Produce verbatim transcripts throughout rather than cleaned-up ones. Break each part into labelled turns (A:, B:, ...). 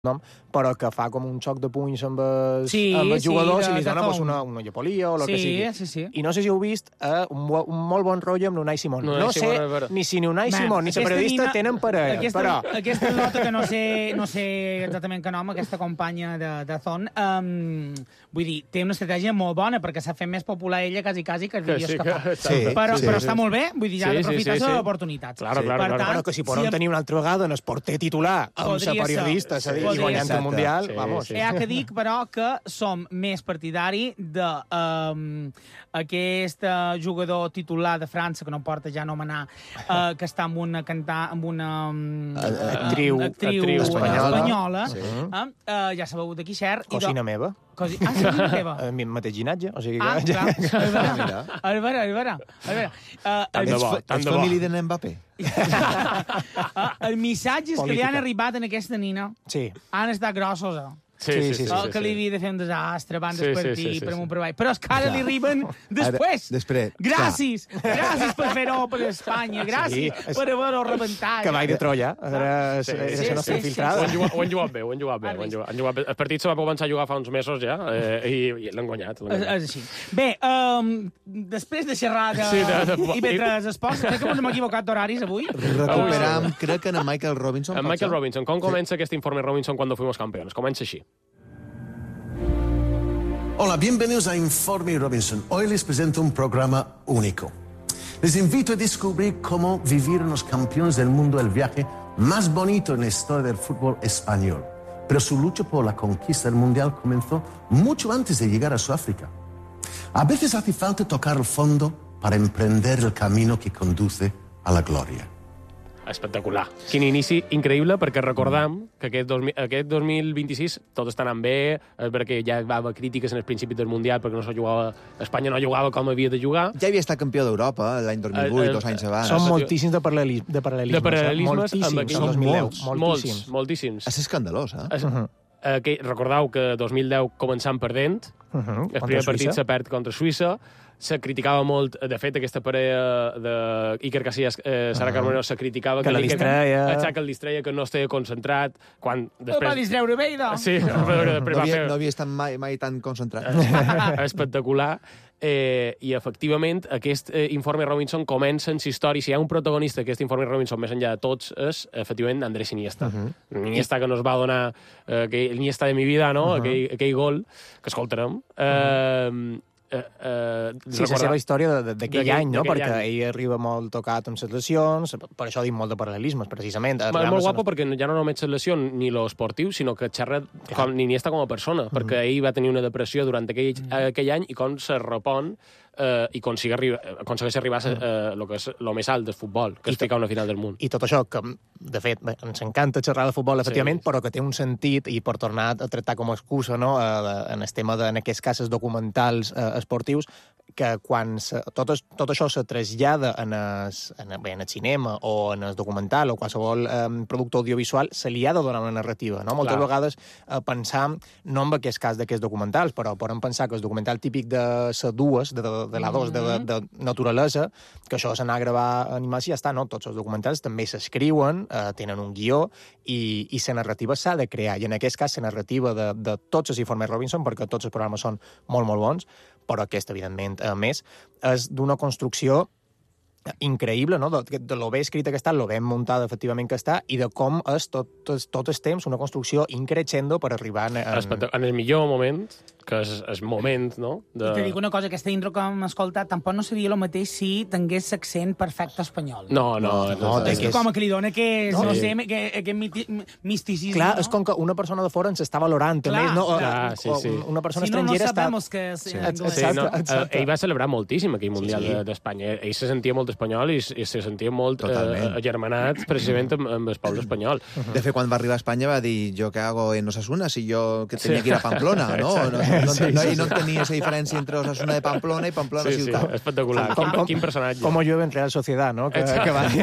A: nom, però que fa com un xoc de punys amb els,
B: sí,
A: amb els jugadors
B: sí,
A: i li dona pues,
B: un...
A: una, una llepolia o el
B: sí,
A: que sigui.
B: Sí, sí.
A: I no sé si heu vist eh, un, un molt bon rotllo amb l'Unai Simón. No, no sé Simón, ni si ni Unai Man, Simón ni la periodista nina, tenen parella,
B: aquesta,
A: però...
B: Aquesta nota que no sé, no sé exactament que nom, aquesta companya de, de Zon, um, vull dir, té una estratègia molt bona, perquè s'ha fet més popular ella quasi, quasi que els
C: que
B: vídeos
C: sí,
B: que, que fa.
C: Sí,
B: però
C: sí,
B: però
C: sí,
B: està molt bé, vull dir, ja sí, d'aprofitar sí, sí, sí. l'oportunitat.
C: Claro, claro,
A: per
C: claro.
A: Tant, que si podem si tenir una altra vegada en el porter titular amb la periodista sí, i guanyant el Mundial, sí, vamos.
B: Sí. Ja que dic, però, que som més partidari de um, aquest uh, jugador titular de França, que no porta ja nomenar, uh, que està amb una cantar amb una um,
A: actriu,
B: uh, actriu,
A: actriu espanyola,
B: espanyola
A: sí.
B: uh, uh, ja sabeu de qui xer.
A: Cosina do... meva.
B: Cosi... Ah, sí, meva.
A: El mateix ginatge, o sigui que...
B: Ah, clar. A veure, a veure, a veure.
D: És família de Mbappé?
B: Els missatges que li han arribat en aquesta nina han estat grossos, eh?
A: Sí, sí, sí, sí,
B: el que li havia de fer un desastre abans
A: sí,
B: d'espartir
A: sí, sí, sí,
B: per
A: sí.
B: un per avall. Però és que ara li arriben després.
D: Després.
B: Gràcies. Gràcies per fer-ho per Espanya. Gràcies sí, per haver-ho rebentat.
A: Cavall de Troia. Ara sí, és sí, la nostra sí, infiltrada.
C: Sí, sí. Ho han jugat bé, ho han jugat bé. Ho han jugat, han jugat bé. El partit se va començar a jugar fa uns mesos ja eh, i, i l'han guanyat.
B: És així. Bé, um, després de xerrar de... Sí, de, de... i mentre esports, crec que ens hem equivocat d'horaris avui.
D: Recuperam, crec que en Michael Robinson.
C: En Michael Robinson. Com comença aquest informe Robinson cuando fuimos campeones? Comença així.
E: Hola, bienvenidos a Informe Robinson. Hoy les presento un programa único. Les invito a descubrir cómo vivieron los campeones del mundo el viaje más bonito en la historia del fútbol español. Pero su lucha por la conquista del mundial comenzó mucho antes de llegar a Sudáfrica. A veces hace falta tocar el fondo para emprender el camino que conduce a la gloria.
C: Espectacular. Quin inici increïble, perquè recordam que aquest, dos, aquest dos mil vint-i-sis tot està anant bé, és perquè ja va haver crítiques en el principi del Mundial perquè no se jugava, Espanya no jugava com havia de jugar.
D: Ja havia estat campió d'Europa l'any dos mil vuit, dos anys abans.
A: Són moltíssims de, paral·lelis, de paral·lelismes.
C: De paral·lelismes.
A: Moltíssims,
C: aquell...
A: dos mil deu.
C: Molts, moltíssims. moltíssims.
D: És escandalós, eh?
C: Es, uh -huh. aquell, recordeu que dos mil deu començant perdent, uh -huh. el primer partit se perd contra Suïssa, se criticava molt, de fet, aquesta parella d'Iker Casillas, eh, Sara uh -huh. Carmona, se criticava
A: que, que la distreia.
C: Que, que el distreia, que no estava concentrat, quan després...
B: El va distreure bé, doncs.
C: Sí, no, però després
D: no,
C: va
D: havia,
C: fer...
D: no havia estat mai, mai tan concentrat.
C: Espectacular. Eh, I, efectivament, aquest eh, informe Robinson comença en la història. Si hi ha un protagonista d'aquest informe Robinson, més enllà de tots, és, efectivament, Andrés Iniesta. Uh -huh. Iniesta que nos va donar eh, aquell Iniesta de mi vida, no? Uh -huh. aquell, aquell gol, que escoltarem. Eh, uh -huh. Uh, uh,
A: sí, la seva història d'aquell any, no? Perquè
C: any.
A: ell arriba molt tocat amb les lesions, per això dic molt de paral·lelismes, precisament.
C: És molt guapo perquè ja no només les lesions ni l'esportiu, sinó que xerra com, ni Iniesta com a persona, mm-hmm. perquè ell va tenir una depressió durant aquell, mm-hmm. aquell any i com se repon eh, i aconsegueix arribar, aconsegueix arribar a eh, lo que és el més alt del futbol, que és ficar una final del món.
A: I tot això, que de fet bé, ens encanta xerrar de futbol, efectivament, sí. però que té un sentit, i per tornar a tractar com a excusa, no?, en el tema de, en aquests casos documentals eh, esportius, que quan se, tot, es, tot això se trasllada en el, en, bé, en el cinema o en el documental o qualsevol eh, producte audiovisual, se li ha de donar una narrativa, no? Moltes Clar. vegades eh, pensam, no en aquest cas d'aquests documentals, però podem pensar que el documental típic de la dues, de, de, de la dos, de, de, de naturalesa, que això s'anà a gravar a animació i ja està, no? Tots els documentals també s'escriuen, eh, tenen un guió, i, i la narrativa s'ha de crear, i en aquest cas la narrativa de, de tots els informes Robinson, perquè tots els programes són molt, molt bons, però aquest, evidentment, a més, és d'una construcció increïble, no?, de, de lo bé escrita que està, lo ben muntada, efectivament, que està, i de com és tot, tot, tot el temps una construcció increixendo per arribar en...
C: En, en el millor moment, que és el moment, no?
B: De... I te dic una cosa, aquesta intro que hem escoltat tampoc no seria el mateix si tingués l'accent perfecte espanyol.
C: No, no. no, no, no
B: és que com que li dona que, no, no sé, que, aquest miti, misticisme...
A: Clar,
B: no?
A: és com que una persona de fora ens està valorant, també, no?
C: Clar, sí, sí.
A: Una persona
B: si no,
A: estrangera
B: no sabem
A: està...
B: que és
C: sí.
B: anglès.
C: Sí, no, exacte. Ell va celebrar moltíssim aquell Mundial sí, sí. d'Espanya. Ell se sentia molt espanyol i, i se sentia molt eh, agermanat precisament amb, amb el poble espanyol.
D: Uh-huh. De fet, quan va arribar a Espanya va dir jo què hago en Osasuna si jo que tenia sí. que ir a Pamplona, no? No, no,
A: sí,
D: no,
A: sí,
D: i no tenia esa diferència entre Osasuna de Pamplona i Pamplona
C: sí,
D: ciutat.
C: Sí, espectacular. Com, com, quin personatge.
A: Com jo en Real Sociedad, no? Que, que va...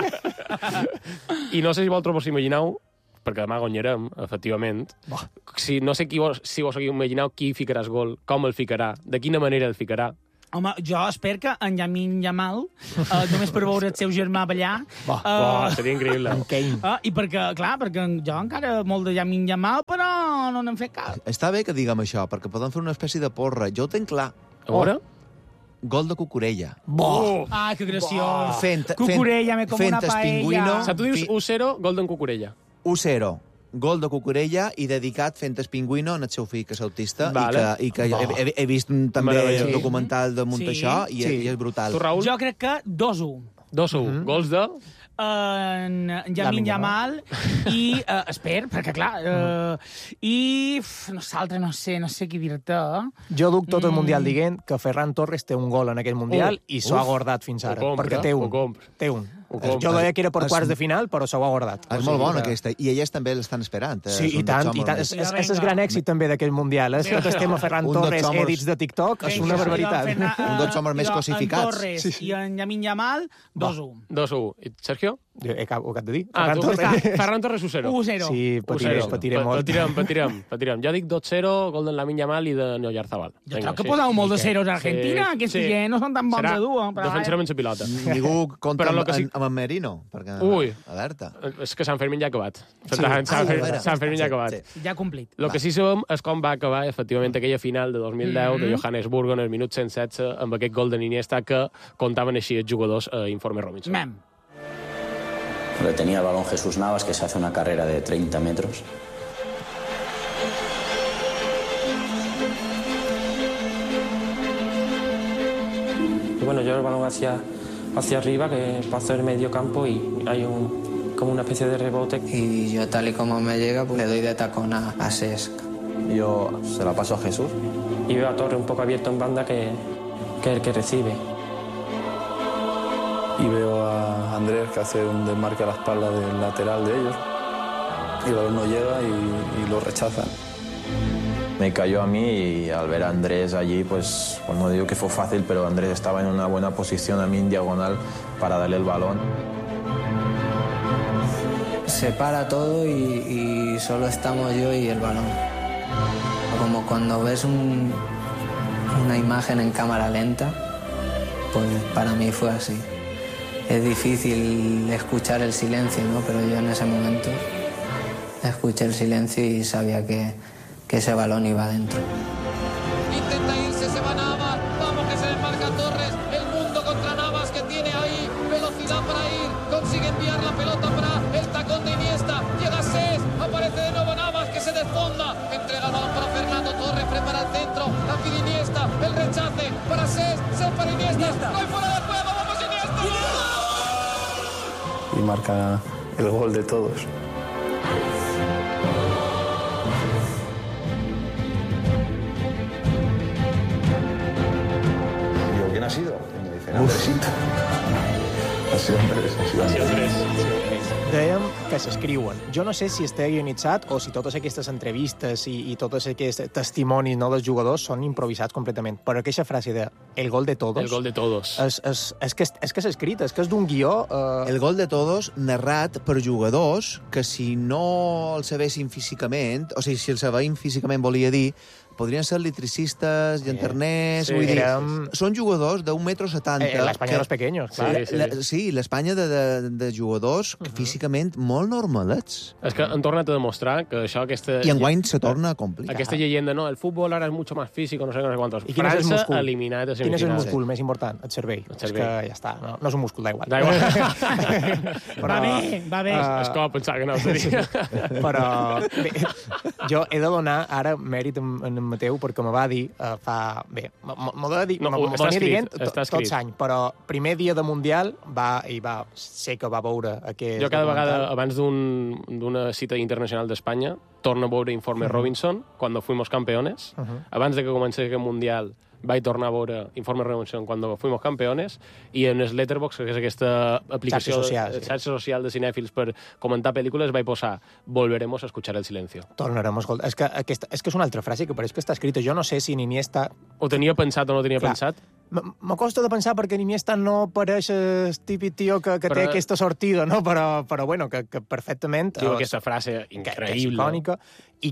C: I no sé si vosaltres vos imagineu, perquè demà guanyarem, efectivament, si, no sé qui vos, si vos hagueu imagineu qui ficarà el gol, com el ficarà, de quina manera el ficarà.
B: Home, jo espero que en Yamin Yamal, uh, només per veure el seu germà ballar...
C: Bah, uh, bah, seria increïble.
A: En Kane.
B: Uh, I perquè, clar, perquè jo encara molt de Yamin Yamal, però no n'hem fet cap.
D: Està bé que diguem això, perquè podem fer una espècie de porra. Jo ho tenc clar.
C: A veure?
D: Gol de Cucurella.
A: Bo!
B: Ah, que graciós.
D: Fent,
B: Cucurella, me com
D: fent
B: una paella.
D: espingüino.
C: O sigui, tu dius
D: Fi-
C: u zero, gol d'en Cucurella.
D: u zero. Gol de Cucurella i dedicat fent espingüino en el seu fill, que és autista,
C: Vale.
D: i que, i que he, he, he vist també
C: Meravellós.
D: un documental damunt
B: Sí.
D: això, i,
A: Sí.
D: i és brutal.
C: Tu, Raül?
B: Jo crec que dos u.
C: dos a u. Gols de...
B: en
A: Lamine
B: Yamin
A: Yamal.
B: Yamal i, uh, espera, perquè clar, uh, i uf, no l'altre no sé, no sé què dir-te.
A: Jo duc tot el
B: Mm.
A: Mundial dient que Ferran Torres té un gol en aquest Mundial
C: Uh,
A: i s'ho ha
C: uf.
A: guardat fins ara,
C: Ho compra,
A: perquè té un.
C: ho compra.
A: Té un.
C: Ho compra.
A: Jo deia que era per
D: És-
A: quarts de final, però s'ho ha guardat.
D: És
A: O
D: molt
A: sigui
D: bona
A: que-
D: aquesta, i elles també l'estan esperant. eh?
A: Sí,
D: És un
A: i tant,
D: dels
A: i tant.
D: homes
A: És,
D: més-
A: és, és el gran èxit també d'aquest Mundial. Eh? Si tot estem a Ferran
D: Un dels
A: Torres,
D: homes-
A: edits de TikTok, és una barbaritat.
D: Un dels homes més cosificats.
B: En Torres
A: Sí, sí.
B: i en Yamin Yamal, dos u.
C: dos a u. I Sergio?
A: Jo he, acabo- ho acabo de dir.
C: Ah,
A: Ferran
C: tu,
A: Torres.
C: Ferran Torres u zero.
B: u zero.
A: Sí, patiré,
C: u zero.
A: patiré
C: Pa-
A: molt.
C: Patirem, patirem, patirem. Jo dic dos zero, gol d'en Lamine Yamal i de Noyarzabal.
B: Jo crec que poseu molt de zeros a Argentina,
C: Sí,
B: aquests
C: sí.
B: gent no són tan bons
C: Serà-
B: a dur. Però
C: defensarem en la pilota.
D: Ningú compta
C: Però lo
D: amb,
C: que sí-
D: amb en Merino, perquè...
C: Ui.
D: Alerta.
C: És que Sant Fermín ja ha acabat.
D: Sí.
C: Sant,
D: Ah,
C: Sant,
D: ja era.
C: Sant Fermín ja ha acabat.
D: Sí,
B: ja ha complit.
C: El que sí sabem és com va acabar, efectivament, aquella final de dos mil deu de Johannesburgo en el minut cent setze amb aquest gol de Iniesta que contaven així els jugadors a Informe Robinson.
B: Mem.
F: Le tenía el balón Jesús Navas, que se hace una carrera de treinta metros.
G: Y bueno, yo el balón hacia, hacia arriba, que paso el medio campo y hay un, como una especie de rebote.
H: Y yo tal y como me llega, pues le doy de tacón a, a Cesc.
F: Yo se la paso a Jesús.
G: Y veo a Torre un poco abierto en banda, que, que es el que recibe.
I: Y veo a Andrés que hace un desmarque a la espalda del lateral de ellos. Y el balón no llega y, y lo rechazan.
J: Me cayó a mí y al ver a Andrés allí, pues, pues no digo que fue fácil, pero Andrés estaba en una buena posición a mí en diagonal para darle el balón.
H: Se para todo y, y solo estamos yo y el balón. Como cuando ves un- una imagen en cámara lenta, pues para mí fue así. Es difícil escuchar el silencio, ¿no? Pero yo en ese momento escuché el silencio y sabía que, que ese balón iba adentro.
K: Intenta irse, se va Navas. Vamos que se desmarca Torres. El mundo contra Navas que tiene ahí velocidad para ir. Consigue enviar la pelota para el tacón de Iniesta. Llega Cés. Aparece de nuevo Navas que se desfonda. Entrega el balón para Fernando Torres. Prepara el centro. La pide Iniesta. El rechace para Cés. Cés para Iniesta. No hay fuera de juego. Vamos Iniesta.
I: Y marca el gol de todos.
J: Digo, ¿quién ha sido? Y me dicen, Andresito. Ha sido Andrés, ha sido Andrés.
A: Dèiem que s'escriuen. Jo no sé si està guionitzat o si totes aquestes entrevistes i, i tots aquests testimonis no, dels jugadors són improvisats completament. Però aquesta frase de el gol de todos...
C: El gol de todos.
A: És, és, és que, és que s'ha escrit, és que és d'un guió... Eh...
D: El gol de todos narrat per jugadors que si no el sabessin físicament, o sigui, si el sabem físicament volia dir, podrien ser electricistes, llanterners...
C: Sí,
D: vull dir,
A: érem-
D: són jugadors d'un metro setanta.
A: Eh, l'Espanya dels pequeños, clar.
C: Sí, sí,
D: La,
C: sí.
D: sí, l'Espanya de, de, de jugadors que físicament molt normalets.
C: És que han tornat a demostrar que això, aquesta...
D: I enguany se torna complicat.
C: Aquesta llegenda, no, el futbol ara és mucho más físico, no sé, no sé quantos.
A: I quin és el
C: França
A: múscul?
C: eliminat a
A: Quin és el
C: semifinals.
A: múscul més important? El cervell.
C: El cervell.
A: És que ja està, no, no és un múscul, da igual.
C: Da igual.
B: Va bé, va bé.
C: Uh, és com pensar que no ho seria.
A: Però bé, jo he de donar ara mèrit en, en Mateu perquè me va dir uh, fa... Bé, m'ho de dir,
C: No,
A: no,
C: està
A: venia
C: escrit,
A: dient to,
C: està
A: tot
C: escrit.
A: l'any, però primer dia de Mundial va, i va, sé que va veure aquest
C: Jo cada vegada,
A: documental.
C: abans d'un- d'una cita internacional d'Espanya, torno a veure Informe Robinson, cuando fuimos campeones. Abans de que comencés aquest Mundial, vaig tornar a veure Informe Robinson cuando fuimos campeones, i en el Letterboxd, que és aquesta aplicació,
A: Xarxa social, sí.
C: xarxa social de cinèfils per comentar pel·lícules, vaig posar Volveremos a escuchar el silencio.
A: Tornarem a escoltar. És que, aquesta, és que és una altra frase que pareix que està escrita. Jo no sé si en Iniesta...
C: Ho tenia pensat o no tenia
A: Clar.
C: pensat?
A: M- Me costa de pensar perquè en Iniesta no pareix el típic tio que, que
C: Però-
A: té aquesta sortida, no? Però, però bueno, que, que perfectament...
C: Diu
A: eh,
C: aquesta frase
A: que, que és
C: increïble.
A: icònica, i que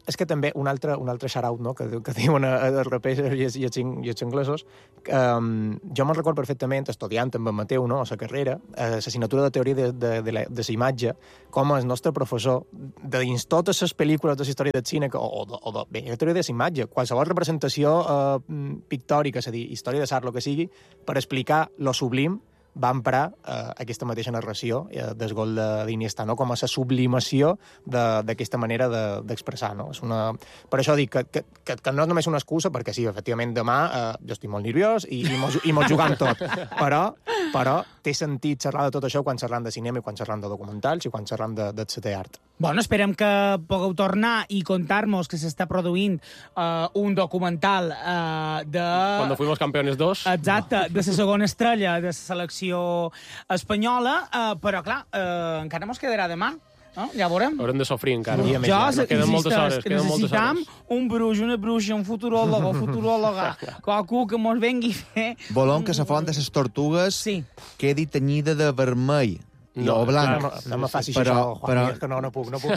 A: és que també un altre, un altre shout-out, no?, que, que diuen els rapers i els, i els, i els anglesos. Um, jo me'n recordo perfectament, estudiant amb en Mateu, no?, a la carrera, a l'assignatura de teoria de, de, de, la, de la imatge, com el nostre professor, de dins totes les pel·lícules de la història del cine, o, o, de, o de, bé, la teoria de la imatge, qualsevol representació uh, pictòrica, és a dir, història de l'art, el que sigui, per explicar lo sublim, va emprar eh, aquesta mateixa narració eh, del gol d'Iniesta, no? Com a la sublimació d'aquesta de, manera d'expressar. De, no? És una... Per això dic que, que, que, que no és només una excusa, perquè sí, efectivament, demà eh, jo estic molt nerviós i, i mos, i mos jugant tot, però, però té sentit xerrar de tot això quan xerram de cinema i quan xerram de documentals i quan xerram de, de setè art.
B: Bueno, esperem que pugueu tornar i contar-nos que s'està produint uh, un documental uh, de...
C: Cuando fuimos campeones dos.
B: Exacte, de la segona estrella de la selecció espanyola, uh, però, clar, uh, encara mos quedarà demà. No? Ja veurem.
C: Haurem de sofrir encara.
B: Jo,
C: no queden moltes hores. Queden
B: necessitam moltes hores. Un bruix, una bruixa, un futuròleg o futuròloga, qualcú que mos vengui a fer...
D: Volem que la font de les tortugues sí. quedi tenyida de vermell.
A: No,
D: o blanc.
A: No, no me facis però, això, Juan, però, que no, no puc, no puc.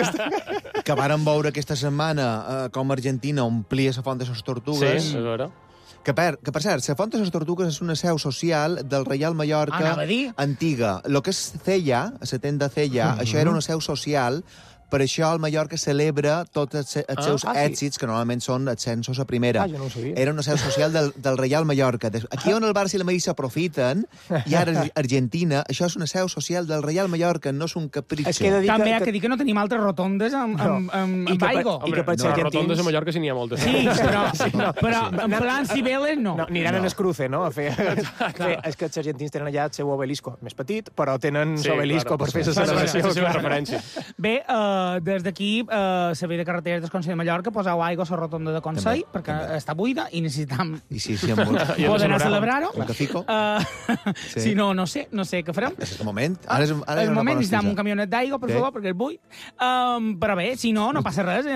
D: Que vàrem veure aquesta setmana eh, com Argentina omplia la font de les tortugues.
C: Sí, és vera.
D: Que per, que per cert, la font de les tortugues és una seu social del Reial Mallorca antiga. Lo que és Cella, la tenda Cella, mm-hmm. això era una seu social. Per això el Mallorca celebra tots els, els ah, seus ah, sí. èxits, que normalment són ascensos a primera.
A: Ah, jo no ho sabia.
D: Era una seu social del, del Reial Mallorca. Aquí on el Barça i la Madrid s'aprofiten, i ara Argentina, això és una seu social del Reial Mallorca, no és un capritxo.
B: És que També hi ha que dir que no tenim altres rotondes amb, no. amb, amb, amb aigua.
C: I que per no, argentins... rotondes a Mallorca sí n'hi ha moltes.
B: Sí, però, sí, no. però en plan Cibeles no.
A: no Aniran no. en escruce, no? A fer, a fer, és que els argentins tenen allà el seu obelisco més petit, però tenen sí, obelisco claro, per fer la celebració.
B: Bé, uh, des d'aquí Uh, Servei de Carreteres del Consell de Mallorca posau aigua a la rotonda de Consell també, perquè també. està buida i necessitam
D: I sí, sí, molt...
B: poder anar a celebrar-ho.
D: Un cafico.
B: Uh, sí. Si no, no sé, no sé què farem.
D: És el moment. Ara és, ara
B: és el moment, necessitam un camionet d'aigua, per sí. favor, perquè és buit. Um, però bé, si no, no passa res.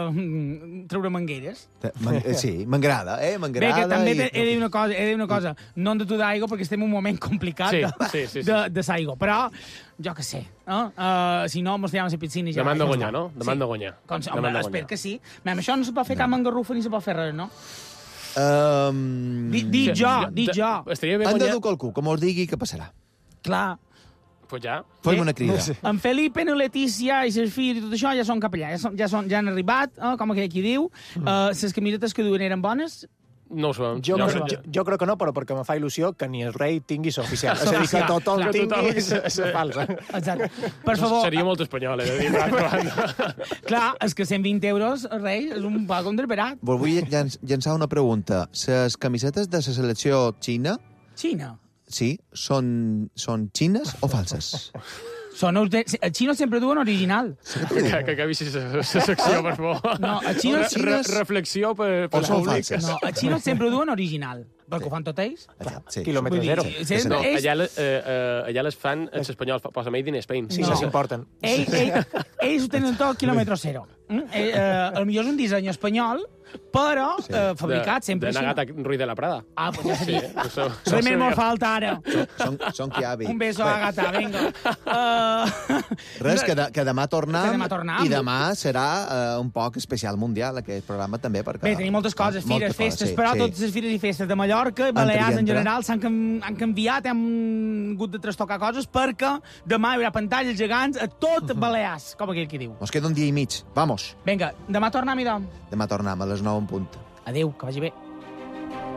B: Uh, treure mangueres.
D: Sí, m'agrada, eh? M'agrada.
B: Bé, que també i... he de dir una cosa, he de dir una cosa. No hem de tu d'aigua perquè estem en un moment complicat
C: sí,
B: de,
C: sí, sí, sí.
B: de, de l'aigua. Però, jo què sé, no? Uh, si no, mos fiam a la piscina i ja...
C: Demà hem de guanyar, no? Demà hem de guanyar.
B: Com, home, espero que sí. Mem, això no se pot fer no. cap mangarrufa ni se pot fer res, no?
D: Um...
B: Di, di jo, di jo.
D: Han de dur qualcú, com us digui què passarà.
B: Clar.
C: Pues ja.
D: Fem una crida.
B: En Felipe, en Letícia i ses filles i tot això ja són cap allà. Ja, són, ja, són, ja han arribat, eh, com aquell qui diu. Uh, ses camisetes que duen eren bones.
C: No ho sabem.
A: Jo, jo, jo, jo crec que no, però perquè me fa il·lusió que ni el rei tingui l'oficial. És a dir, que tothom
B: clar,
A: tingui la falsa.
B: Exacte. Per favor...
C: Seria molt espanyol, eh? De dir,
B: clar, és que cent vint euros, rei, és un poc underberat.
D: Vos vull llançar una pregunta. Les camisetes de la selecció xina...
B: Xina?
D: Sí, són, són xines o falses?
B: Són, els xinos sempre duen original.
C: Que, que acabi la secció, per favor.
B: No, els xinos...
C: Re, re, reflexió per, per
D: o són falses?
B: No, els xinos sempre duen original. Perquè ho fan tot ells?
A: Sí. Quilòmetre zero.
C: No, allà, eh, allà les fan els espanyols, posa Made in Spain.
A: Sí, no. s'importen.
B: Ells, ells, ells ho tenen tot quilòmetre zero. Mm? Eh, eh, el millor és un disseny espanyol, però sí. eh, fabricat
C: de,
B: sempre
C: de Nagata Ruiz de la Prada.
B: Ah, pues ja seria. Sí, res més me'l falta ara.
D: Són, són Chiavi.
B: Un beso a Agata, vinga. Uh...
D: Res, que, de, que demà tornem,
B: que demà tornem.
D: I demà serà uh, un poc especial mundial, aquest programa també. Perquè,
B: bé, tenim moltes coses, fires, moltes festes, coses, sí, però sí. totes les fires i festes de Mallorca, Balears en general, s'han han canviat, hem hagut de trastocar coses, perquè demà hi haurà pantalles gegants a tot Balears, com aquell qui diu.
D: Ens queda un dia i mig. Vamos.
B: Vinga, demà tornem, idò.
D: Demà tornem a les nou en punt.
B: Adéu, que vagi bé.